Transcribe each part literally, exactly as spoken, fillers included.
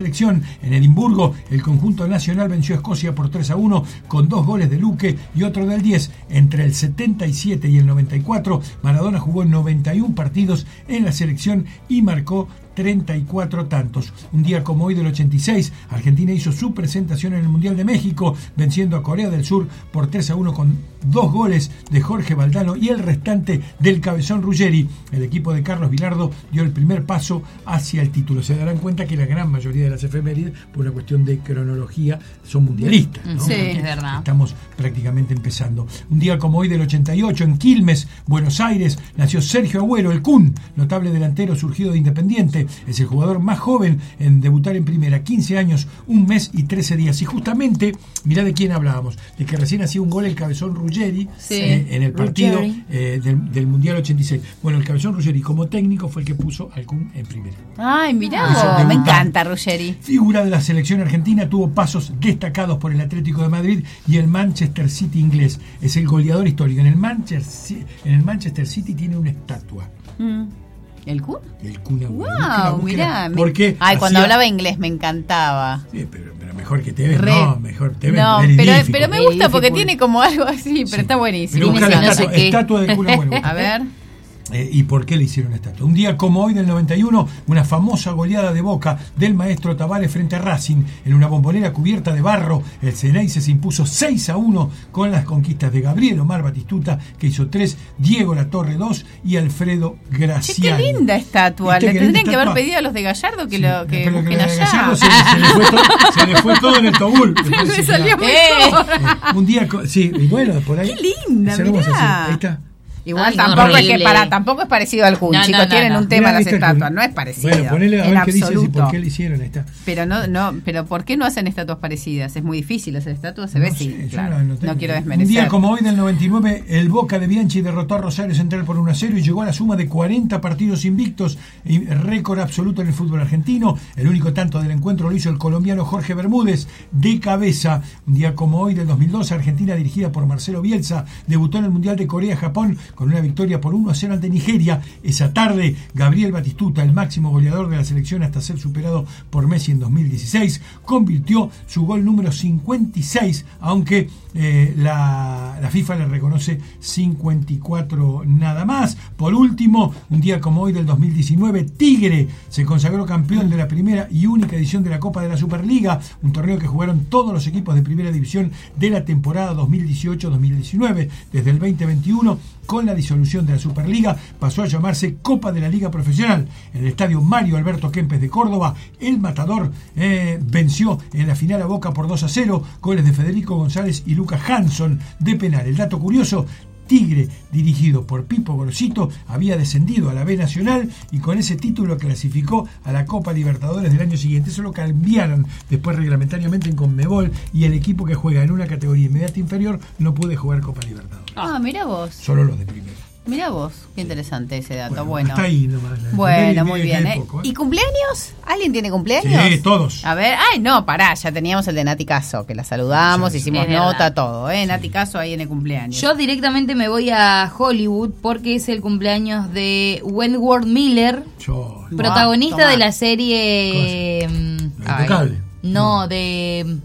selección. En Edimburgo, el conjunto nacional venció a Escocia por tres a uno con dos goles de Luque y otro del diez. Entre el setenta y siete y el noventa y cuatro, Maradona jugó noventa y uno partidos en la selección y marcó treinta y cuatro tantos. Un día como hoy del ochenta y seis, Argentina hizo su presentación en el Mundial de México, venciendo a Corea del Sur por tres a uno con dos goles de Jorge Valdano y el restante del Cabezón Ruggeri. El equipo de Carlos Vilardo dio el primer paso hacia el título. Se darán cuenta que la gran mayoría de las efemérides, por una cuestión de cronología, son mundialistas, ¿no? Sí, Porque es verdad. Estamos prácticamente empezando. Un día como hoy del ochenta y ocho, en Quilmes, Buenos Aires, nació Sergio Agüero, el Kun, notable delantero surgido de Independiente. Es el jugador más joven en debutar en primera, quince años, un mes y trece días. Y justamente, mirá de quién hablábamos, de que recién hacía un gol el Cabezón Ruggeri, sí, eh, en el partido eh, del, del Mundial ochenta y seis. Bueno, el Cabezón Ruggeri como técnico fue el que puso al Kun en primera. Ay, mirá, Ah, me encanta Ruggeri. Figura de la selección argentina, tuvo pasos destacados por el Atlético de Madrid y el Manchester City inglés. Es el goleador histórico. En el Manchester, en el Manchester City tiene una estatua. Mm. ¿El Kun? El Kun Agüero. Wow, mirá. Porque Ay, cuando hacía... hablaba inglés me encantaba. Sí, pero, pero mejor que Tevez, Re... no, mejor Tevez. No, es pero, ridífico. pero me gusta porque tiene como algo así, pero sí, está buenísimo. Pero busca la no estatua, sé estatua del Kun Agüero. A ver. Eh, ¿Y por qué le hicieron estatua? Un día como hoy del noventa y uno, una famosa goleada de Boca del maestro Tavares frente a Racing en una bombonera cubierta de barro. El Ceneice se impuso seis a uno con las conquistas de Gabriel Omar Batistuta, que hizo tres, Diego Latorre dos y Alfredo Graciani. Che, qué linda estatua. Le tendrían que haber pedido a los de Gallardo que sí, lo que pero busquen que allá. Se, se, le fue todo, se le fue todo en el Tobul. Me salió muy eh, Un día, sí, y bueno, por ahí. Qué linda, mirá. Ahí está. Igual Ay, tampoco horrible. es que para, tampoco es parecido al Kun, No, chicos, no, no, tienen no. un tema Mirá, las ¿viste? estatuas, no es parecido. Bueno, ponele a en ver qué dices y absoluto. por qué le hicieron esta. Pero no, no, pero ¿por qué no hacen estatuas parecidas? Es muy difícil hacer estatuas, se No ve, sé, sí, yo claro. no, No, no tengo- quiero desmerecer. Un día como hoy del noventa y nueve, el Boca de Bianchi derrotó a Rosario Central por uno a cero y llegó a la suma de cuarenta partidos invictos, y récord absoluto en el fútbol argentino. El único tanto del encuentro lo hizo el colombiano Jorge Bermúdez de cabeza. Un día como hoy del dos mil dos, Argentina, dirigida por Marcelo Bielsa, debutó en el Mundial de Corea-Japón con una victoria por uno a cero ante Nigeria. Esa tarde, Gabriel Batistuta, el máximo goleador de la selección hasta ser superado por Messi en dos mil dieciséis, convirtió su gol número cincuenta y seis, aunque eh, la, la FIFA le reconoce cincuenta y cuatro nada más. Por último, un día como hoy del dos mil diecinueve, Tigre se consagró campeón de la primera y única edición de la Copa de la Superliga, un torneo que jugaron todos los equipos de primera división de la temporada dos mil dieciocho dos mil diecinueve. Desde el veinte veintiuno, con la disolución de la Superliga, pasó a llamarse Copa de la Liga Profesional. En el estadio Mario Alberto Kempes de Córdoba, el Matador eh, venció en la final a Boca por dos a cero, goles de Federico González y Lucas Hanson de penal. El dato curioso: Tigre, dirigido por Pipo Gorosito, había descendido a la B Nacional y con ese título clasificó a la Copa Libertadores del año siguiente. Eso lo cambiaron después reglamentariamente en Conmebol, y el equipo que juega en una categoría inmediata inferior no puede jugar Copa Libertadores. Ah, mira vos. Solo los de primera. Mira vos, qué interesante ese dato. Bueno, Bueno, hasta ahí nomás. La- bueno, la- muy la- bien. la- ¿eh? poco, ¿eh? ¿Y cumpleaños? ¿Alguien tiene cumpleaños? Sí, todos. A ver, ay, no, pará, ya teníamos el de Nati Caso, que la saludamos, Sí, sí. hicimos Es verdad. nota, todo, ¿eh? Nati Caso ahí en el cumpleaños. Yo directamente me voy a Hollywood porque es el cumpleaños de Wentworth Miller, Yo, Wow, protagonista toma. de la serie... mm, La Intocable. No, de...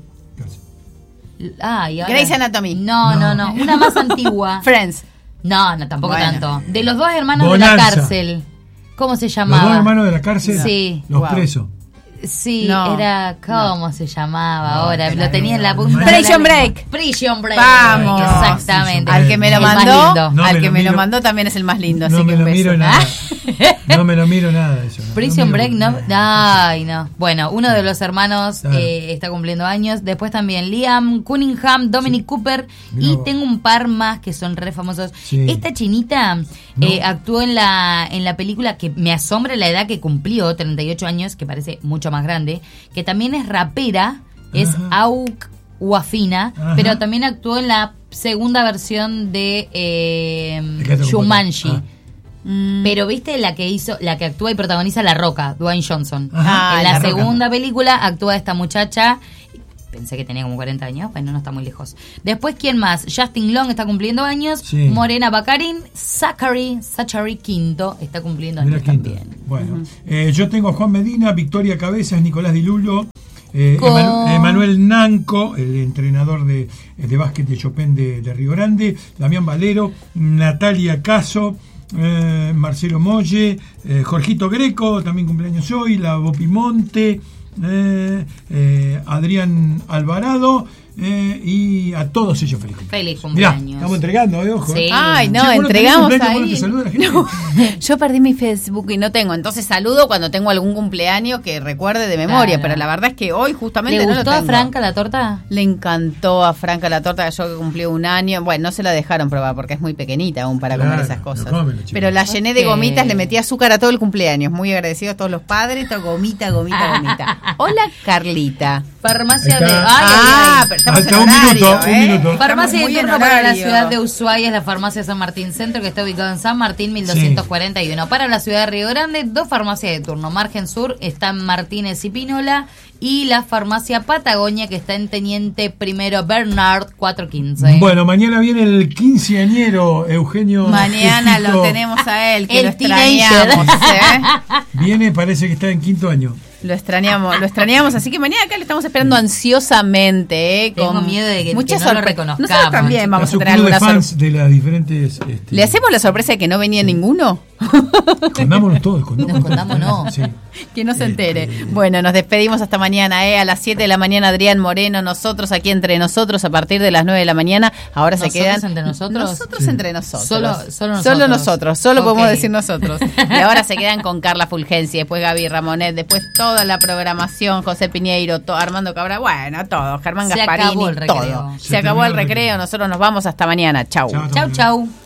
Ay, ahora- Grey's Anatomy. No, no, no, una más antigua. Friends. No, no, tampoco Bueno. tanto. De los dos hermanos Bonanza. de la cárcel. ¿Cómo se Los llamaba? dos hermanos de la cárcel, Sí. los Wow. presos. Sí, No, era... ¿Cómo se llamaba No, ahora? era- Lo tenía en la no, punta no. de la Prison lengua. Break. Prison Break. Vamos. Exactamente. Al que me lo El más mandó, lindo. No al me que lo me lo miro. mandó también es el más lindo, así No que me un lo beso. miro nada. No me lo miro nada de eso. ¿no? Prison No Break, miro no, nada. ay, no. Bueno, uno de los hermanos Claro. eh, está cumpliendo años. Después también Liam Cunningham, Dominic Cooper. Mirá Y vos. tengo un par más que son re famosos. Sí. Esta chinita No. eh, actuó en la en la película que me asombra la edad que cumplió, treinta y ocho años, que parece mucho más grande. Que también es rapera, es Ajá. Auk Wafina. Ajá. Pero también actuó en la segunda versión de ¿De eh, qué te Shumanji. Ah. Mm, Pero viste la que hizo, la que actúa y protagoniza La Roca, Dwayne Johnson. Ajá. Ah, en la, La Roca. segunda película actúa esta muchacha pensé que tenía como cuarenta años, bueno, no está muy lejos. Después, ¿quién más? Justin Long está cumpliendo años. Sí. Morena Baccarin, Zachary, Zachary Quinto está cumpliendo Mira, años Quinto. también. Bueno, uh-huh. eh, yo tengo a Juan Medina, Victoria Cabezas, Nicolás Di Lullo, eh, Con... Emanu- Emanuel Nanco, el entrenador de, de básquet de Chopin de, de Río Grande, Damián Valero, Natalia Caso, eh, Marcelo Molle, eh, Jorgito Greco, también cumpleaños hoy, la Bopimonte, eh, eh, Adrián Alvarado, Eh, y a todos ellos feliz cumpleaños. Feliz cumpleaños. Mirá, estamos entregando, eh, ojo. Sí. Ay, no, che, entregamos ahí. ahí. No, yo perdí mi Facebook y no tengo, entonces saludo cuando tengo algún cumpleaños que recuerde de memoria, claro. pero la verdad es que hoy justamente ¿Le no gustó lo a tengo. Franca la torta? Le encantó a Franca la torta, yo que cumplí un año. Bueno, no se la dejaron probar porque es muy pequeñita aún para Claro, comer esas cosas. no comen, pero la llené de Ok. gomitas, le metí azúcar a todo el cumpleaños. Muy agradecidos a todos los padres, todo gomita, gomita, gomita. Hola, Carlita. Farmacia Ahí de... está. Ay, ay, Ah, ay. pero estamos Hasta en un horario, minuto, un ¿eh? minuto. Farmacia Estamos muy de en turno para la horario. ciudad de Ushuaia es la farmacia San Martín Centro, que está ubicado en San Martín mil doscientos cuarenta y uno. Sí. Para la ciudad de Río Grande, dos farmacias de turno. Margen Sur está en Martínez y Pinola, y la farmacia Patagonia, que está en Teniente Primero Bernard cuatrocientos quince. Bueno, mañana viene el quinceañero Eugenio. Mañana Estito. lo tenemos a él, que El lo extrañamos, ¿eh? Viene, parece que está en quinto año. Lo extrañamos, lo extrañamos, así que mañana acá lo estamos esperando ansiosamente, ¿eh? Tengo con miedo de que, mucha que no lo sorpre- reconozcamos. Nosotros también vamos a su a tener club de alguna fans sorpresa. de las diferentes. Este, ¿Le hacemos la sorpresa de que no venía ninguno? Escondámonos todos, escondámonos. Escondámonos. Sí. Que no se entere. Este- Bueno, nos despedimos hasta mañana, ¿eh? A las siete de la mañana, Adrián Moreno, nosotros aquí entre nosotros a partir de las nueve de la mañana. Ahora se ¿Nosotros quedan. entre nosotros? Nosotros Sí. entre nosotros. Solo- solo nosotros. Solo nosotros, solo Ok. podemos decir nosotros. Y ahora se quedan con Carla Fulgenci, después Gaby Ramonet, después toda la programación, José Piñeiro, to- Armando Cabra, bueno, todo, Germán Se Gasparini, acabó el recreo. todo. Se Se acabó el terminó el recreo, recreo. nosotros nos vamos hasta mañana. Chau. Chao. Chau, chau.